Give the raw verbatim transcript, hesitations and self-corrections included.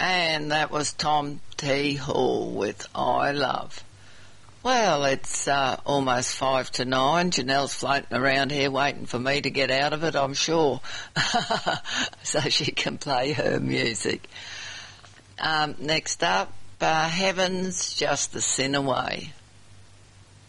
And that was Tom T. Hall with I Love. Well, it's uh, almost five to nine. Janelle's floating around here waiting for me to get out of it, I'm sure, so she can play her music. Um, next up, uh, Heaven's Just the Sin Away.